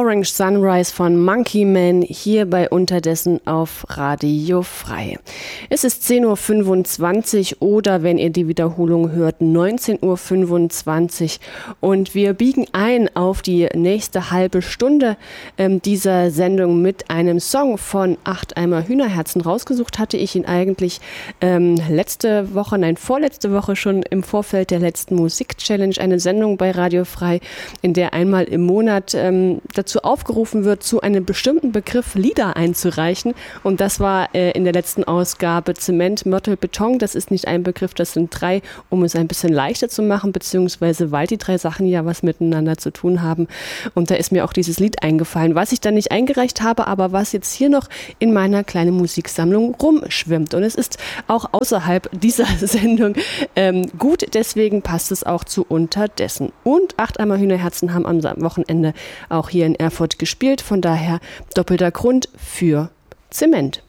Orange Sunrise von Monkey Man hier bei Unterdessen auf Radio Frei. Es ist 10.25 Uhr oder wenn ihr die Wiederholung hört, 19.25 Uhr und wir biegen ein auf die nächste halbe Stunde dieser Sendung mit einem Song von 8 Eimer Hühnerherzen. Rausgesucht hatte ich ihn eigentlich vorletzte Woche schon im Vorfeld der letzten Musik-Challenge, eine Sendung bei Radio Frei, in der einmal im Monat dazu aufgerufen wird, zu einem bestimmten Begriff Lieder einzureichen. Und das war in der letzten Ausgabe Zement, Mörtel, Beton. Das ist nicht ein Begriff, das sind 3, um es ein bisschen leichter zu machen, beziehungsweise weil die 3 Sachen ja was miteinander zu tun haben. Und da ist mir auch dieses Lied eingefallen, was ich dann nicht eingereicht habe, aber was jetzt hier noch in meiner kleinen Musiksammlung rumschwimmt. Und es ist auch außerhalb dieser Sendung gut, deswegen passt es auch zu Unterdessen. Und 8 Eimer Hühnerherzen haben am Wochenende auch hier in Erfurt gespielt, von daher doppelter Grund für Zement.